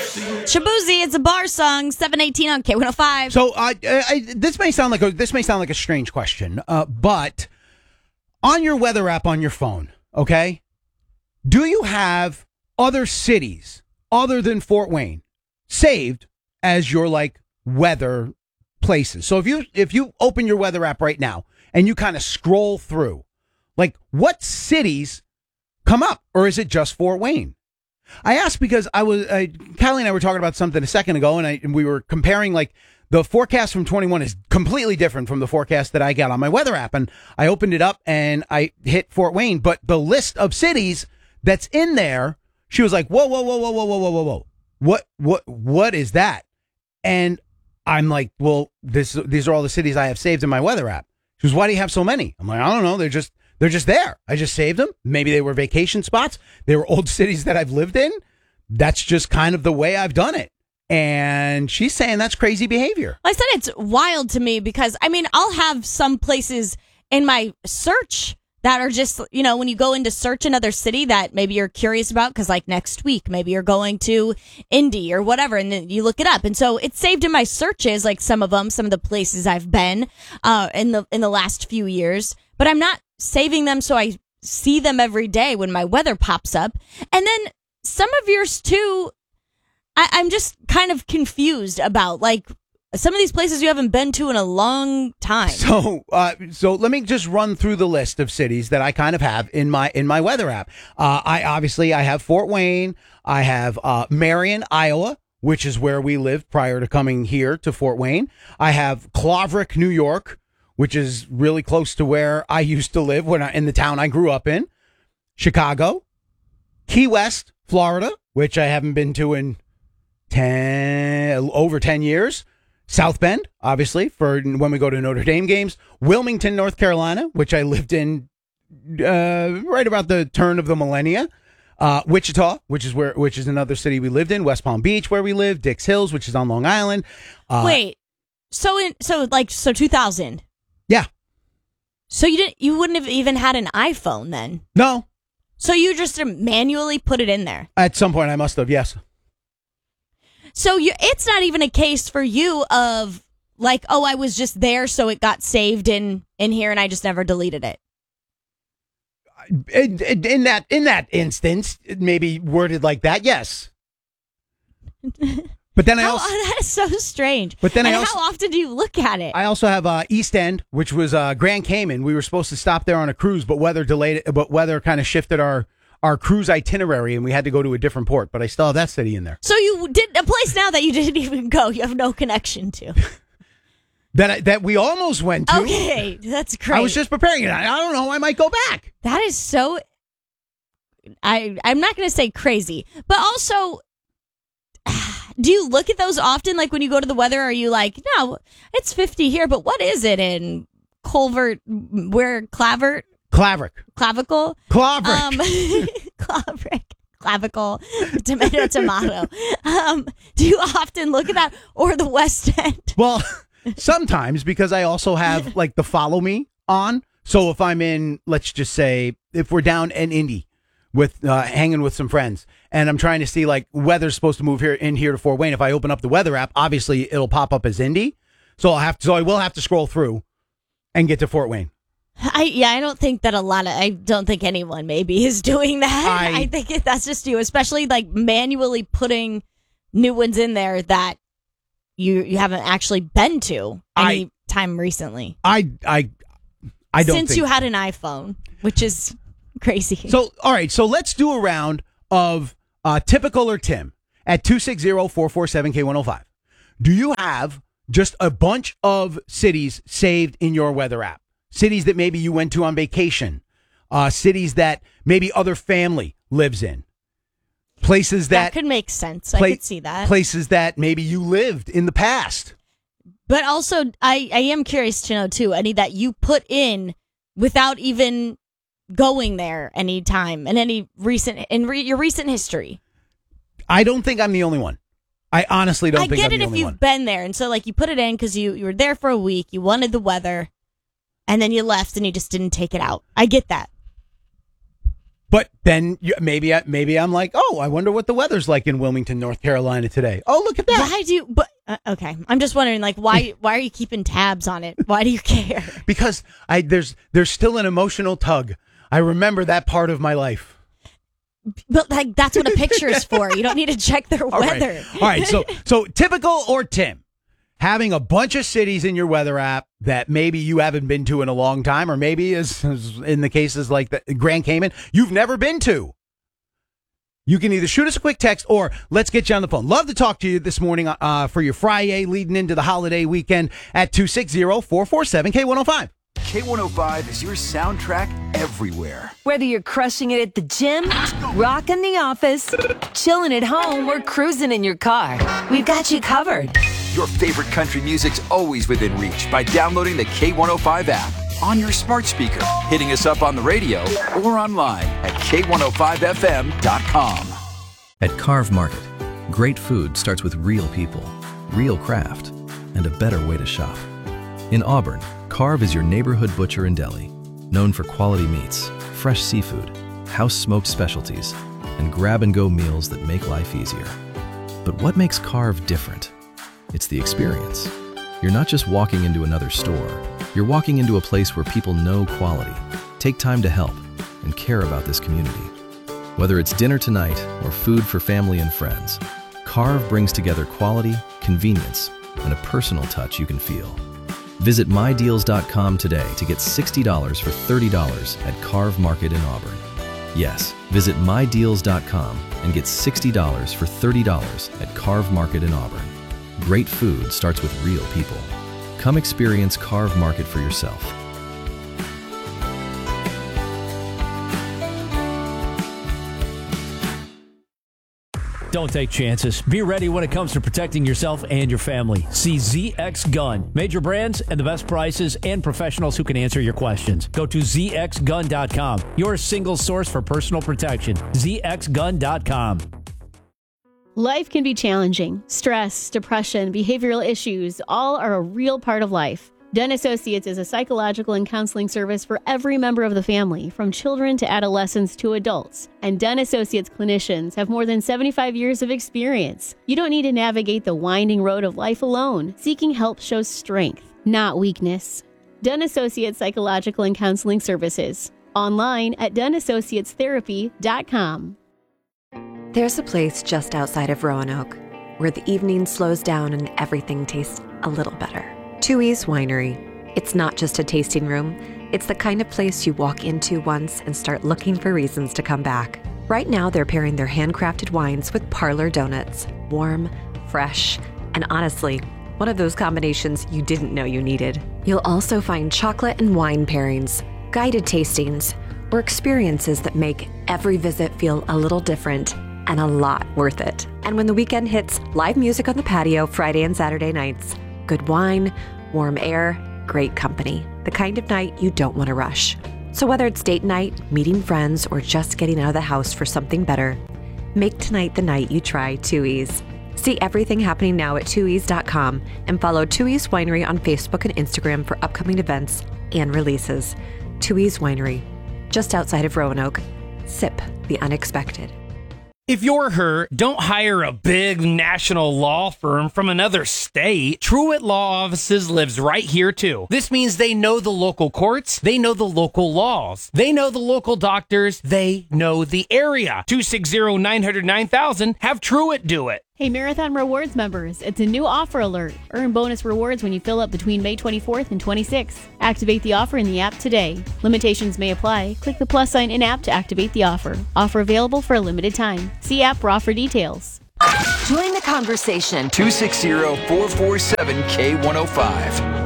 Shabuzi, it's a bar song, 718 on K105. So this may sound like a strange question, but on your weather app on your phone, okay, do you have other cities other than Fort Wayne saved as your like weather places? So if you open your weather app right now and you kind of scroll through, like what cities come up, or is it just Fort Wayne? I asked because Callie and I were talking about something a second ago, and we were comparing like the forecast from 21 is completely different from the forecast that I got on my weather app. And I opened it up and I hit Fort Wayne, but the list of cities that's in there, she was like, whoa, whoa, whoa, whoa, whoa, whoa, whoa, whoa, whoa. What is that? And I'm like, well, these are all the cities I have saved in my weather app. She goes, why do you have so many? I'm like, I don't know. They're just there. I just saved them. Maybe they were vacation spots. They were old cities that I've lived in. That's just kind of the way I've done it. And she's saying that's crazy behavior. I said it's wild to me because, I mean, I'll have some places in my search that are just, you know, when you go into search another city that maybe you're curious about, because like next week, maybe you're going to Indy or whatever, and then you look it up. And so it's saved in my searches, like some of the places I've been in the last few years. But I'm not saving them so I see them every day when my weather pops up. And then some of yours too, I'm just kind of confused about, like, some of these places you haven't been to in a long time. So let me just run through the list of cities that I kind of have in my weather app. I have Fort Wayne. I have Marion, Iowa, which is where we lived prior to coming here to Fort Wayne. I have Claverick, New York, which is really close to where I used to live in the town I grew up in. Chicago, Key West, Florida, which I haven't been to in over 10 years. South Bend, obviously, for when we go to Notre Dame games. Wilmington, North Carolina, which I lived in right about the turn of the millennia. Wichita, which is another city we lived in. West Palm Beach, where we live. Dix Hills, which is on Long Island. Wait, so 2000. Yeah. So you wouldn't have even had an iPhone then? No. So you just manually put it in there? At some point I must have, yes. So it's not even a case for you of like, oh, I was just there, so it got saved in here, and I just never deleted it. In that instance, it may be worded like that, yes. But then that is so strange. But then how often do you look at it? I also have East End, which was Grand Cayman. We were supposed to stop there on a cruise, but weather delayed it. But weather kind of shifted our cruise itinerary, and we had to go to a different port. But I still have that city in there. So you did a place now that you didn't even go. You have no connection to. that we almost went to. Okay, that's great. I was just preparing it. I don't know. I might go back. That is so. I'm not going to say crazy, but also. Do you look at those often? Like when you go to the weather, are you like, no, it's 50 here, but what is it in Culvert, where Claverick? Clavicle? Claverick. Clavicle. Tomato. Do you often look at that or the West End? Well, sometimes because I also have like the follow me on. So if I'm in, let's just say, if we're down in Indy with hanging with some friends, and I'm trying to see like weather's supposed to move here to Fort Wayne. If I open up the weather app, obviously it'll pop up as Indy. So I will have to scroll through and get to Fort Wayne. I don't think that I don't think anyone maybe is doing that. I think that's just you, especially like manually putting new ones in there that you haven't actually been to any time recently. I don't since you had an iPhone, which is crazy. So all right, so let's do a round of typical or Tim at 260-447-K105. Do you have just a bunch of cities saved in your weather app? Cities that maybe you went to on vacation, cities that maybe other family lives in, places that could make sense. I could see that. Places that maybe you lived in the past. But also, I am curious to know too, any that you put in without even going there any time in any your recent history. I don't think I'm the only one. I honestly don't think I'm the only one. I get it if you've been there, and so like you put it in because you were there for a week, you wanted the weather, and then you left and you just didn't take it out. I get that. But then maybe I'm like, oh, I wonder what the weather's like in Wilmington, North Carolina today. Oh, look at that. Why do you, but, okay. I'm just wondering, like, why are you keeping tabs on it? Why do you care? Because there's still an emotional tug. I remember that part of my life. But like that's what a picture is for. You don't need to check their weather. All right. So typical or Tim, having a bunch of cities in your weather app that maybe you haven't been to in a long time, or maybe as in the cases like the Grand Cayman, you've never been to. You can either shoot us a quick text or let's get you on the phone. Love to talk to you this morning for your Friday leading into the holiday weekend at 260-447-K105. K105 is your soundtrack everywhere. Whether you're crushing it at the gym, rocking the office, chilling at home, or cruising in your car, we've got you covered. Your favorite country music's always within reach by downloading the K105 app on your smart speaker, hitting us up on the radio, or online at K105FM.com. At Carve Market, great food starts with real people, real craft, and a better way to shop. In Auburn, Carve is your neighborhood butcher and deli, known for quality meats, fresh seafood, house-smoked specialties, and grab-and-go meals that make life easier. But what makes Carve different? It's the experience. You're not just walking into another store. You're walking into a place where people know quality, take time to help, and care about this community. Whether it's dinner tonight or food for family and friends, Carve brings together quality, convenience, and a personal touch you can feel. Visit mydeals.com today to get $60 for $30 at Carve Market in Auburn. Yes, visit mydeals.com and get $60 for $30 at Carve Market in Auburn. Great food starts with real people. Come experience Carve Market for yourself. Don't take chances. Be ready when it comes to protecting yourself and your family. See ZX Gun. Major brands and the best prices and professionals who can answer your questions. Go to zxgun.com. Your single source for personal protection. zxgun.com. Life can be challenging. Stress, depression, behavioral issues, all are a real part of life. Den Associates is a psychological and counseling service for every member of the family, from children to adolescents to adults. And Den Associates clinicians have more than 75 years of experience. You don't need to navigate the winding road of life alone. Seeking help shows strength, not weakness. Den Associates Psychological and Counseling Services. Online at denassociatestherapy.com. There's a place just outside of Roanoke where the evening slows down and everything tastes a little better. Tooheys Winery. It's not just a tasting room. It's the kind of place you walk into once and start looking for reasons to come back. Right now, they're pairing their handcrafted wines with parlor donuts. Warm, fresh, and honestly, one of those combinations you didn't know you needed. You'll also find chocolate and wine pairings, guided tastings, or experiences that make every visit feel a little different and a lot worth it. And when the weekend hits, live music on the patio Friday and Saturday nights. Good wine, warm air, great company. The kind of night you don't want to rush. So whether it's date night, meeting friends, or just getting out of the house for something better, make tonight the night you try Tooheys. See everything happening now at Tooheys.com and follow Tooheys Winery on Facebook and Instagram for upcoming events and releases. Tooheys Winery, just outside of Roanoke. Sip the unexpected. If you're her, don't hire a big national law firm from another state. Truett Law Offices lives right here, too. This means they know the local courts, they know the local laws, they know the local doctors, they know the area. 260-900-9000, have Truett do it. Hey, Marathon Rewards members, it's a new offer alert. Earn bonus rewards when you fill up between May 24th and 26th. Activate the offer in the app today. Limitations may apply. Click the plus sign in app to activate the offer. Offer available for a limited time. See app for offer details. Join the conversation. 260-447-K105.